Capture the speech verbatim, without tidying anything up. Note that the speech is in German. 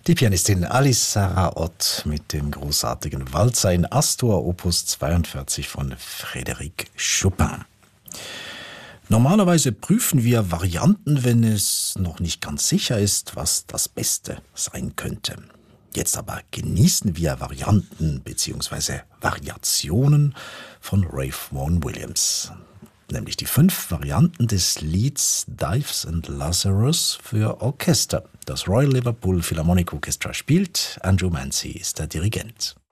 Die Pianistin Alice Sarah Ott mit dem großartigen Walzer in Astor Opus zweiundvierzig von Frédéric Chopin. Normalerweise prüfen wir Varianten, wenn es noch nicht ganz sicher ist, was das Beste sein könnte. Jetzt aber genießen wir Varianten bzw. Variationen von Ralph Vaughan Williams. Nämlich die fünf Varianten des Lieds Dives and Lazarus für Orchester. Das Royal Liverpool Philharmonic Orchestra spielt, Andrew Mancy ist der Dirigent.